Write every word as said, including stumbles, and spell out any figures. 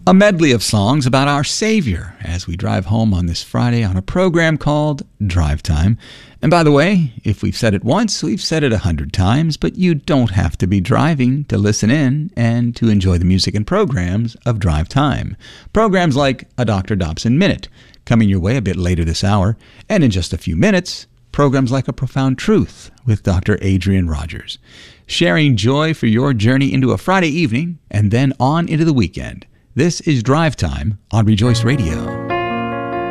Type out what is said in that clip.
A medley of songs about our Savior as we drive home on this Friday on a program called Drive Time. And by the way, if we've said it once, we've said it a hundred times, but you don't have to be driving to listen in and to enjoy the music and programs of Drive Time. Programs like a Doctor Dobson Minute, coming your way a bit later this hour, and in just a few minutes, programs like A Profound Truth with Doctor Adrian Rogers, sharing joy for your journey into a Friday evening and then on into the weekend. This is Drive Time on Rejoice Radio.